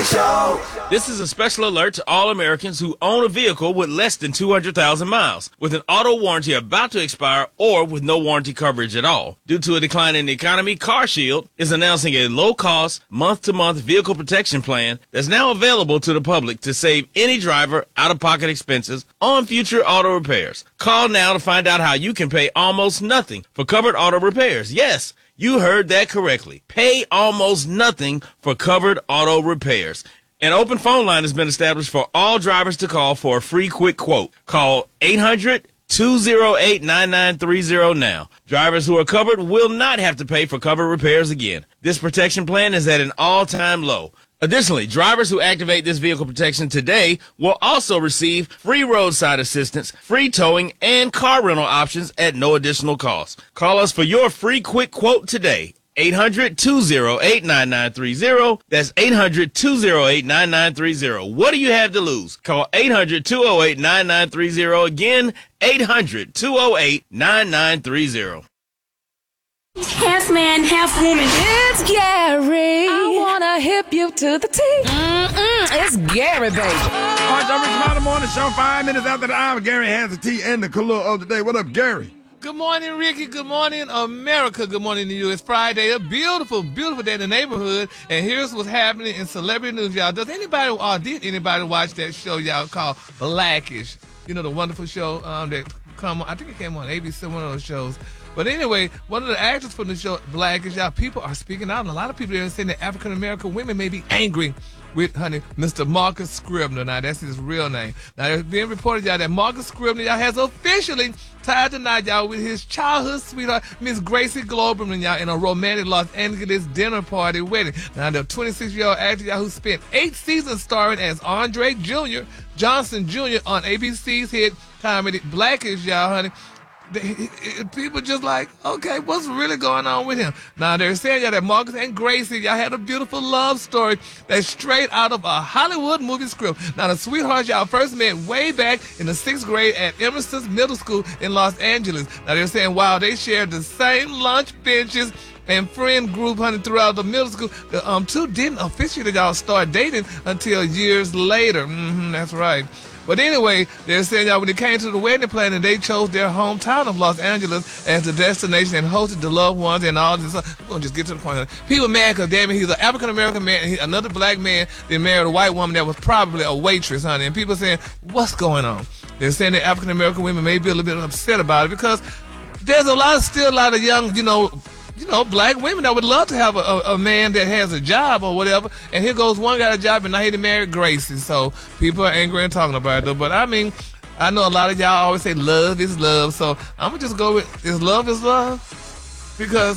Show. This is a special alert to all Americans who own a vehicle with less than 200,000 miles, with an auto warranty about to expire or with no warranty coverage at all. Due to a decline in the economy, CarShield is announcing a low-cost, month-to-month vehicle protection plan that's now available to the public to save any driver out-of-pocket expenses on future auto repairs. Call now to find out how you can pay almost nothing for covered auto repairs. Yes, you heard that correctly. Pay almost nothing for covered auto repairs. An open phone line has been established for all drivers to call for a free quick quote. Call 800-208-9930 now. Drivers who are covered will not have to pay for covered repairs again. This protection plan is at an all-time low. Additionally, drivers who activate this vehicle protection today will also receive free roadside assistance, free towing, and car rental options at no additional cost. Call us for your free quick quote today. 800-208-9930. That's 800-208-9930. What do you have to lose? Call 800-208-9930. Again, 800-208-9930. Half man, half woman. It's Gary. I wanna hip you to the T. It's Gary, baby. All right, y'all, Rich Mountain Morning Show, 5 minutes after the hour. Gary has the tea and the color of the day. What up, Gary? Good morning, Ricky. Good morning, America. Good morning to you. It's Friday, a beautiful, beautiful day in the neighborhood. And here's what's happening in celebrity news, y'all. Did anybody watch that show, y'all, called Blackish? You know, the wonderful show that come on, I think it came on ABC, one of those shows. But anyway, one of the actors from the show, Blackish, y'all, people are speaking out. And a lot of people are saying that African-American women may be angry with, Mr. Marcus Scribner. Now, that's his real name. Now, it's being reported, y'all, that Marcus Scribner, y'all, has officially tied tonight, y'all, with his childhood sweetheart, Miss Gracie Globerman, y'all, in a romantic Los Angeles dinner party wedding. Now, the 26-year-old actor, y'all, who spent 8 seasons starring as Andre Johnson Jr. on ABC's hit comedy Blackish, y'all, people just like, okay, what's really going on with him? Now, they're saying, y'all, that Marcus and Gracie, y'all, had a beautiful love story that's straight out of a Hollywood movie script. Now, the sweethearts, y'all, first met way back in the 6th grade at Emerson's Middle School in Los Angeles. Now, they're saying, wow, they shared the same lunch benches and friend group, throughout the middle school. The two didn't officially, y'all, start dating until years later. That's right. But anyway, they're saying, y'all, when it came to the wedding planning, they chose their hometown of Los Angeles as the destination and hosted the loved ones and all this. We're going to just get to the point. People mad because, damn it, he's an African-American man, and another black man that married a white woman that was probably a waitress, And people saying, what's going on? They're saying that African-American women may be a little bit upset about it because there's still a lot of young, black women that would love to have a man that has a job or whatever. And here goes one got a job and now he married Gracie. So people are angry and talking about it though. But I mean, I know a lot of y'all always say love is love. So I'm going to just go with is love? Because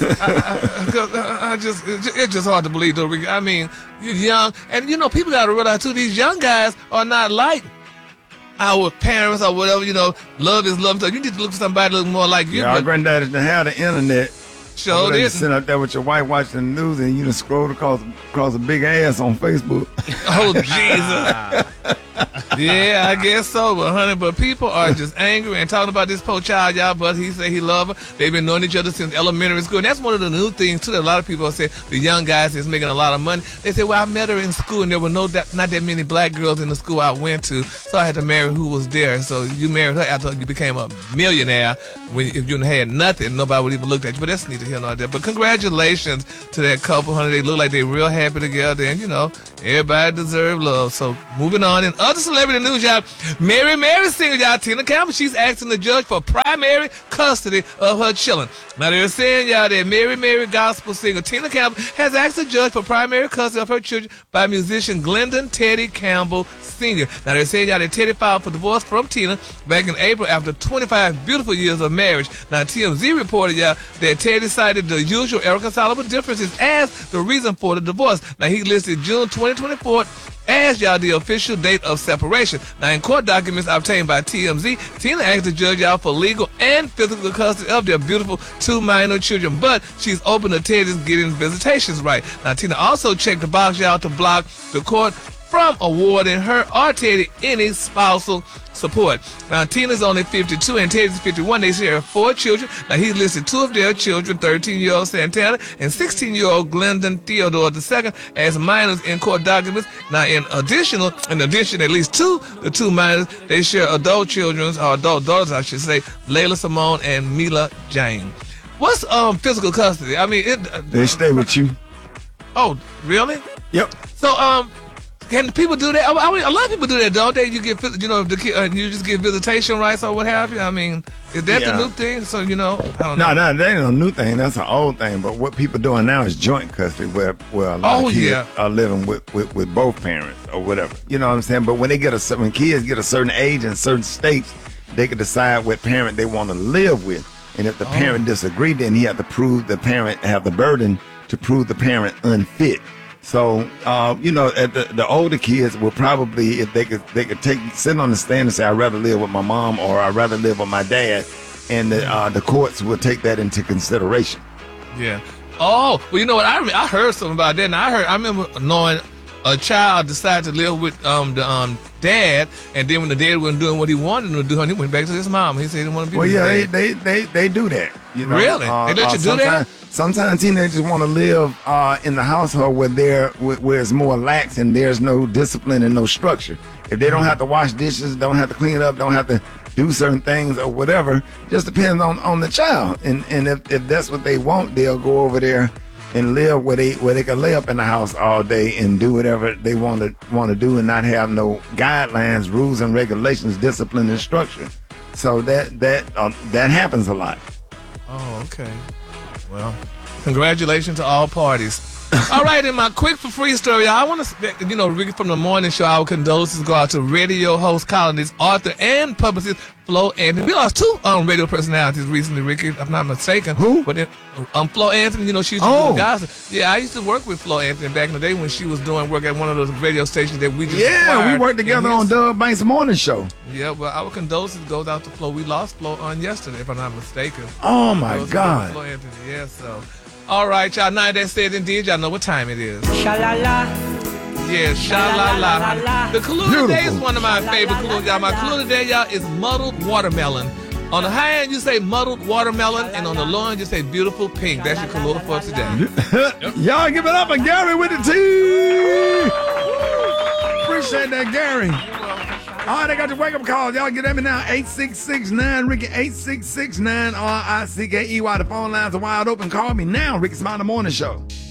it's just hard to believe though. I mean, you're young. And people got to realize too, these young guys are not like our parents or whatever, love is love. So you need to look for somebody that looks more like you. Yeah, our granddaddy didn't have the internet. Sure did. Sit up there with your wife watching the news and you just scroll across a big ass on Facebook. Oh, Jesus. Yeah, I guess so, but people are just angry and talking about this poor child, y'all, but he said he love her. They've been knowing each other since elementary school. And that's one of the new things, too, that a lot of people say the young guys is making a lot of money. They say, well, I met her in school, and there were not that many black girls in the school I went to, so I had to marry who was there. So you married her after you became a millionaire. If you had nothing, nobody would even look at you. But that's neither here nor there. But congratulations to that couple, honey. They look like they're real happy together, and, everybody deserves love. So moving on. In other celebrity news, y'all, Mary singer, y'all, Tina Campbell, she's asking the judge for primary custody of her children. Now, they're saying, y'all, that Mary gospel singer Tina Campbell has asked the judge for primary custody of her children by musician Glendon Teddy Campbell Sr. Now, they're saying, y'all, that Teddy filed for divorce from Tina back in April after 25 beautiful years of marriage. Now, TMZ reported, y'all, that Teddy cited the usual irreconcilable differences as the reason for the divorce. Now, he listed June 2024 as, y'all, the official date of separation. Now, in court documents obtained by TMZ, Tina asked the judge out for legal and physical custody of their beautiful 2 minor children, but she's open to Teddy's getting visitations right. Now, Tina also checked the box, y'all, to block the court from awarding her or Teddy any spousal support. Now, Tina's only 52 and Teddy's 51. They share 4 children. Now, he listed 2 of their children, 13-year-old Santana and 16-year-old Glendon Theodore II, as minors in court documents. Now, in addition, at least the 2 minors, they share adult children, or adult daughters, I should say, Layla Simone and Mila Jane. What's physical custody? I mean, They stay with you. Oh, really? Yep. So, can people do that? I mean, a lot of people do that, don't they? You get, the kid, you just get visitation rights or what have you. I mean, is that the new thing? So, I don't know. No, that ain't a new thing. That's an old thing. But what people doing now is joint custody, where a lot of kids are living with both parents or whatever. You know what I'm saying? But when when kids get a certain age in certain states, they can decide what parent they want to live with. And if the parent disagree, then he have to prove the parent have the burden to prove the parent unfit. So, the older kids will probably, if they could sit on the stand and say, I'd rather live with my mom or I'd rather live with my dad, and the courts will take that into consideration. Yeah. Oh, well, you know what? I heard something about that. And I remember knowing a child decided to live with the dad, and then when the dad wasn't doing what he wanted him to do, he went back to his mom. He said he didn't want to be with his dad. They do that. You know? Really? They let you do that? Sometimes teenagers want to live in the household where it's more lax and there's no discipline and no structure. If they don't have to wash dishes, don't have to clean up, don't have to do certain things or whatever, just depends on the child. And if that's what they want, they'll go over there and live where they can lay up in the house all day and do whatever they want to do and not have no guidelines, rules and regulations, discipline and structure. So that happens a lot. Oh, okay. Well, congratulations to all parties. All right, in my quick for free story, I want to, Ricky from the morning show, our condolences go out to radio host, columnist, author, and publicist Flo Anthony. We lost 2 radio personalities recently, Ricky, if I'm not mistaken. Who? But Flo Anthony, she used to do the gossip. Yeah, I used to work with Flo Anthony back in the day when she was doing work at one of those radio stations that we just acquired. We worked together on Doug Banks' morning show. Yeah, well, our condolences goes out to Flo. We lost Flo on yesterday, if I'm not mistaken. Oh, my God. Flo Anthony, yeah, so... All right, y'all. Now that said and did, y'all know what time it is. Sha-la-la. Yeah, sha-la-la. The clue today is one of my favorite clues, y'all. My clue today, y'all, is muddled watermelon. On the high end, you say muddled watermelon, and on the low end, you say beautiful pink. That's your clue for today. Y'all give it up for Gary with the T. Appreciate that, Gary. All right, I got your wake-up call. Y'all get at me now. 866-9-RICKY, 866-9-RICKEY. The phone lines are wide open. Call me now, Ricky Smiley Morning Show.